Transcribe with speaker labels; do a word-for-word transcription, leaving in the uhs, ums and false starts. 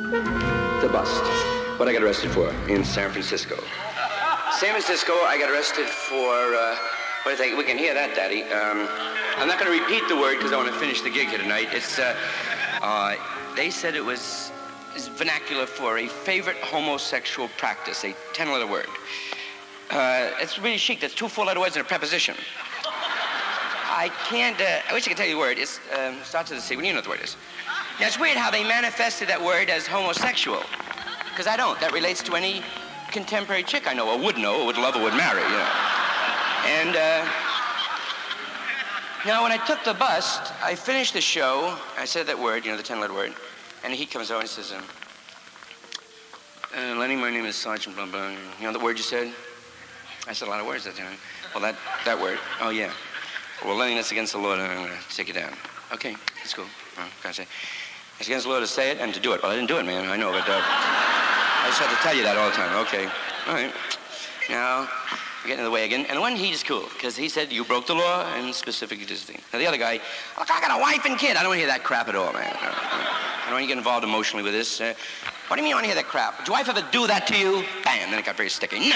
Speaker 1: The bust. What I got arrested for in San Francisco. San Francisco, I got arrested for, uh, what do you think? We can hear that, Daddy. Um, I'm not going to repeat the word because I want to finish the gig here tonight. It's, uh, uh, they said it was vernacular for a favorite homosexual practice, a ten-letter word. Uh, it's really chic. That's two four-letter words and a preposition. I can't, uh, I wish I could tell you the word. It um, starts with a C. Well, you know what the word is. Now, it's weird how they manifested that word as homosexual. Because I don't. That relates to any contemporary chick I know, or would know, or would love, or would marry, you know. And, uh, now, when I took the bust, I finished the show. I said that word, you know, the ten-letter word. And he comes over and says, um, uh, Lenny, my name is Sergeant blah, blah. You know the word you said? I said a lot of words that time. Well, that, that word. Oh, yeah. Well, Lenny, that's against the law. I'm going to take it down. Okay, that's cool. Well, can I say? It's against the law to say it and to do it. Well, I didn't do it, man. I know, but uh, I just have to tell you that all the time. Okay. All right. Now, we're getting in the way again. And the one, he is cool, because he said you broke the law and specifically this thing. Now, the other guy, look, I got a wife and kid. I don't want to hear that crap at all, man. I don't want to get involved emotionally with this. Uh, what do you mean you want to hear that crap? Did your wife ever do that to you? Bam, then it got very sticky. No.